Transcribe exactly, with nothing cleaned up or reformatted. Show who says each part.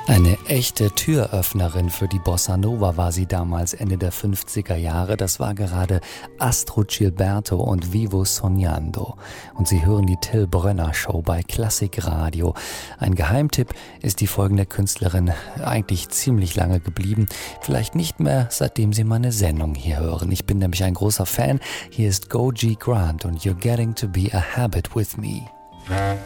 Speaker 1: Eine echte Türöffnerin für die Bossa Nova war sie damals Ende der fünfziger Jahre. Das war gerade Astrud Gilberto und Vivo Sognando. Und Sie hören die Till Brönner Show bei Klassikradio. Ein Geheimtipp ist die folgende Künstlerin eigentlich ziemlich lange geblieben. Vielleicht nicht mehr, seitdem Sie meine Sendung hier hören. Ich bin nämlich ein großer Fan. Hier ist Goji Grant und You're Getting to Be a Habit with Me.